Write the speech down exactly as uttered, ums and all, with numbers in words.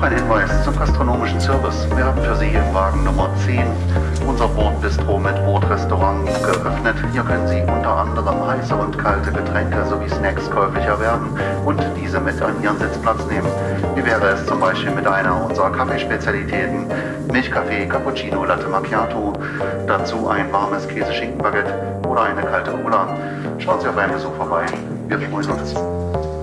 Ein Hinweis zum gastronomischen Service. Wir haben für Sie im Wagen Nummer zehn unser Bordbistro mit Bordrestaurant geöffnet. Hier können Sie unter anderem heiße und kalte Getränke sowie Snacks käuflich erwerben und diese mit an Ihren Sitzplatz nehmen. Wie wäre es zum Beispiel mit einer unserer Kaffeespezialitäten, Milchkaffee, Cappuccino, Latte Macchiato, dazu ein warmes Käse-Schinken-Baguette oder eine kalte Cola. Schauen Sie auf einen Besuch vorbei. Wir freuen uns.